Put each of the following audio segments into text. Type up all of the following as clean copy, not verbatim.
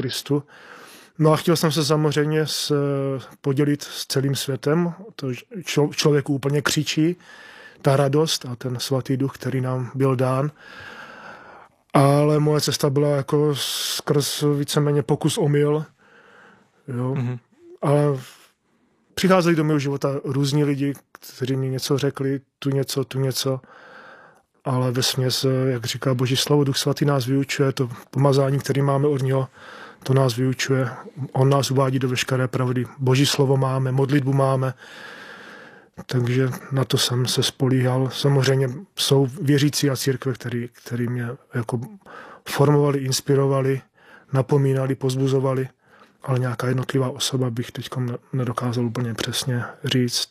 Kristu. No a chtěl jsem se samozřejmě podělit s celým světem. To člověku úplně křičí, ta radost a ten svatý duch, který nám byl dán. Ale moje cesta byla jako skrz víceméně pokus omyl. Jo. Ale přicházeli do mého života různí lidi, kteří mi něco řekli, tu něco. Ale vesměs, jak říká Boží slovo, Duch svatý nás vyučuje, to pomazání, které máme od něho, to nás vyučuje. On nás uvádí do veškeré pravdy. Boží slovo máme, modlitbu máme. Takže na to jsem se spolíhal. Samozřejmě jsou věřící a církve, který mě jako formovali, inspirovali, napomínali, pozbuzovali, ale nějaká jednotlivá osoba bych teď nedokázal úplně přesně říct.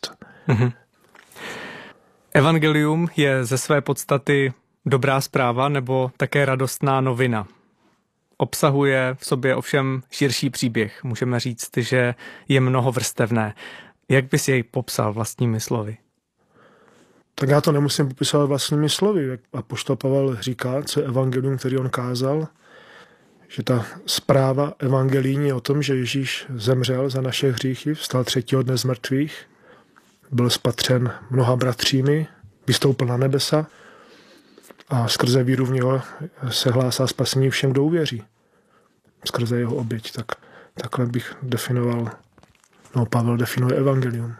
Evangelium je ze své podstaty dobrá zpráva nebo také radostná novina. Obsahuje v sobě ovšem širší příběh. Můžeme říct, že je mnohovrstevné. Jak bys jej popsal vlastními slovy? Tak já to nemusím popisovat vlastními slovy. Jak apoštol Pavel říká, co je evangelium, který on kázal, že ta zpráva evangelijní je o tom, že Ježíš zemřel za naše hříchy, vstal 3. dne z mrtvých, byl spatřen mnoha bratřími, vystoupil na nebesa a skrze víru v něho se hlásá spasení všem, kdo uvěří. Skrze jeho oběť. Takhle bych definoval. Pavel definuje evangelium.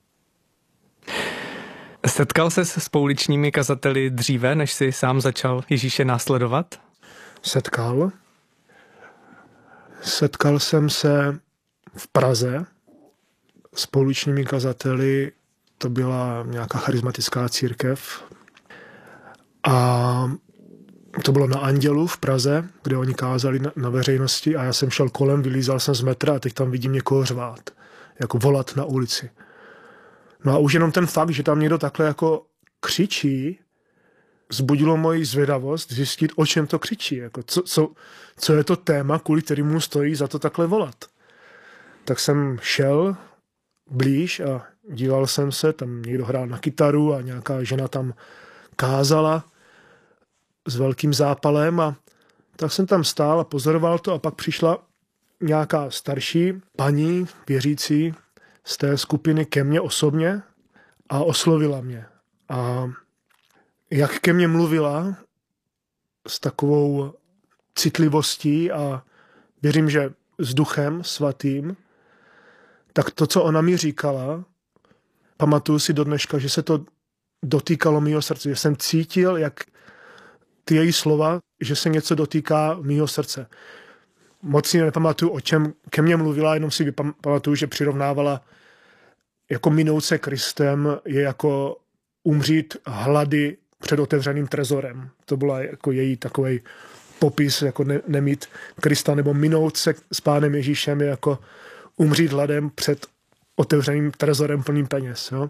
Setkal ses s pouličními kazateli dříve, než jsi sám začal Ježíše následovat? Setkal jsem se v Praze s pouličními kazateli, to byla nějaká charismatická církev a to bylo na Andělu v Praze, kde oni kázali na veřejnosti a já jsem šel kolem, vylízal jsem z metra a teď tam vidím někoho řvát, jako volat na ulici. No a už jenom ten fakt, že tam někdo takhle jako křičí, vzbudilo moji zvědavost zjistit, o čem to křičí. Jako co je to téma, kvůli kterému stojí za to takhle volat. Tak jsem šel blíž a díval jsem se, tam někdo hrál na kytaru a nějaká žena tam kázala s velkým zápalem a tak jsem tam stál a pozoroval to a pak přišla nějaká starší paní věřící z té skupiny ke mně osobně a oslovila mě. A jak ke mně mluvila s takovou citlivostí a věřím, že s Duchem Svatým, tak to, co ona mi říkala, pamatuju si do dneška, že se to dotýkalo mýho srdce, že jsem cítil, jak ty její slova, že se něco dotýká mýho srdce. Moc si nepamatuju, o čem ke mně mluvila, jenom si pamatuju, že přirovnávala jako minout se Kristem je jako umřít hlady před otevřeným trezorem. To byla jako její takovej popis, jako nemít Krista nebo minout se s Pánem Ježíšem je jako umřít hladem před otevřeným trezorem plným peněz. Jo?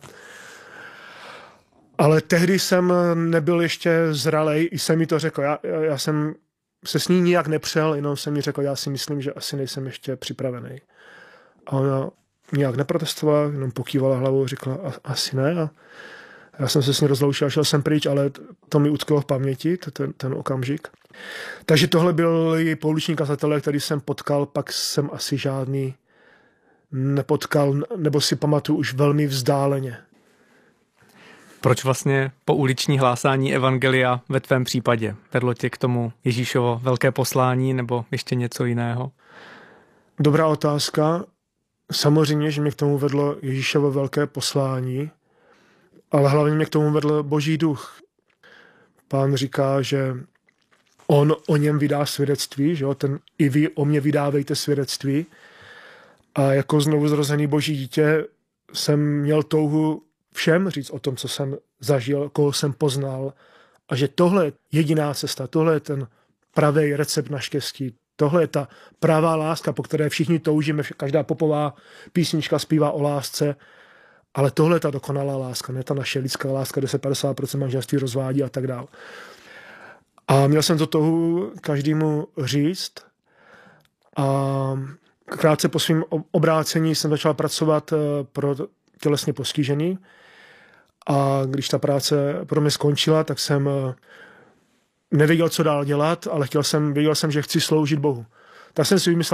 Ale tehdy jsem nebyl ještě zralej, i jsem mi to řekl. Já jsem se s ní nijak nepřel, jenom jsem mi řekl, já si myslím, že asi nejsem ještě připravený. A ona nijak neprotestovala, jenom pokývala hlavou, řekla, asi ne. A já jsem se s ní rozloučil a šel jsem pryč, ale to mi utkvělo v paměti, ten okamžik. Takže tohle byl její pouliční kazatelé, který jsem potkal, pak jsem asi žádný nepotkal, nebo si pamatuju už velmi vzdáleně. Proč vlastně pouliční hlásání evangelia ve tvém případě? Vedlo tě k tomu Ježíšovo velké poslání nebo ještě něco jiného? Dobrá otázka. Samozřejmě, že mě k tomu vedlo Ježíšovo velké poslání, ale hlavně mě k tomu vedl Boží duch. Pán říká, že on o něm vydá svědectví, že jo? I vy o mě vydávejte svědectví. A jako znovu zrozený Boží dítě jsem měl touhu všem říct o tom, co jsem zažil, koho jsem poznal a že tohle je jediná cesta, tohle je ten pravý recept na štěstí, tohle je ta pravá láska, po které všichni toužíme, každá popová písnička zpívá o lásce, ale tohle je ta dokonalá láska, ne ta naše lidská láska, kde se 50% manželství rozvádí a tak dále. A měl jsem to touhu každému říct a krátce po svém obrácení jsem začal pracovat pro tělesně postižený a když ta práce pro mě skončila, tak jsem nevěděl, co dál dělat, ale věděl jsem, že chci sloužit Bohu. Tak jsem si vymyslel